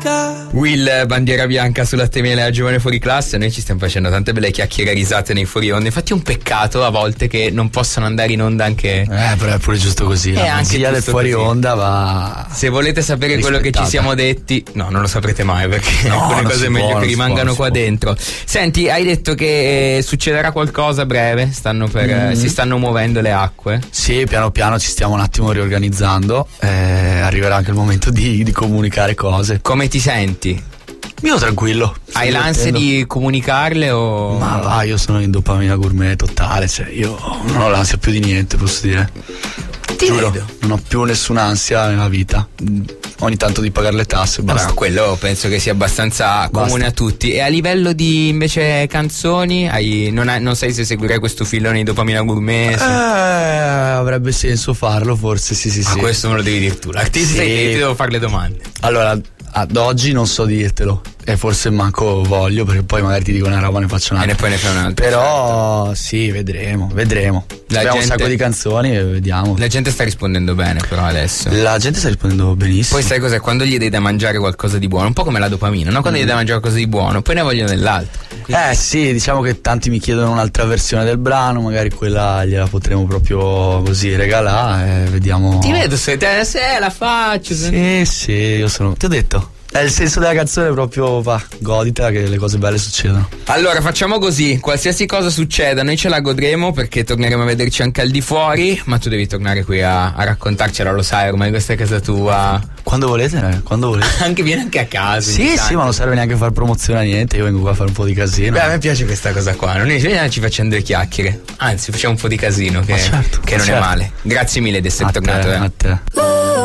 Will, bandiera bianca sulla Temiele a Giovane Fuori Classe. Noi ci stiamo facendo tante belle chiacchiere e risate nei fuori onda. Infatti è un peccato a volte che non possano andare in onda anche però è pure giusto così. La magia del fuori onda va. Se volete sapere quello che ci siamo detti, no, non lo saprete mai, perché alcune cose è meglio che rimangano qua dentro. Senti, hai detto che succederà qualcosa a breve. Si stanno muovendo le acque. Sì, piano piano ci stiamo un attimo riorganizzando. Arriverà anche il momento di comunicare cose. Come ti senti? Io tranquillo. Hai l'ansia di comunicarle o? Ma va, io sono in dopamina gourmet totale, cioè io non ho l'ansia più di niente, posso dire. Giuro, non ho più nessun'ansia nella vita. Ogni tanto di pagare le tasse, basta. No, quello penso che sia abbastanza comune a tutti. E a livello di invece canzoni, non sai se seguirai questo filone di dopamina gourmet? Avrebbe senso farlo, forse, sì. Ma questo me lo devi dire tu, l'artista, sì. Ti devo fare le domande. Allora, ad oggi non so dirtelo, e forse manco voglio, perché poi magari ti dico una roba, ne faccio un'altra. E poi ne fai un'altra. Però certo. Sì, vedremo. Abbiamo un sacco di canzoni e vediamo. La gente sta rispondendo bene però adesso. La gente sta rispondendo benissimo. Poi sai cos'è? Quando gli dai da mangiare qualcosa di buono, un po' come la dopamina, no? Quando gli dai da mangiare qualcosa di buono, poi ne vogliono dell'altro. Quindi... sì, diciamo che tanti mi chiedono un'altra versione del brano, magari quella gliela potremo proprio così regalare e vediamo. Ti vedo se la faccio. Sì, io sono. Ti ho detto. È il senso della canzone, proprio goditela che le cose belle succedono. Allora facciamo così, qualsiasi cosa succeda noi ce la godremo, perché torneremo a vederci anche al di fuori, ma tu devi tornare qui a raccontarcela, lo sai, ormai questa è casa tua. Quando volete. Vieni anche a casa. Sì, ma non serve neanche fare promozione a niente, io vengo qua a fare un po' di casino. Beh, a me piace questa cosa qua, non ci facciamo due chiacchiere, anzi facciamo un po' di casino che non è male. Grazie mille di essere tornato. A te.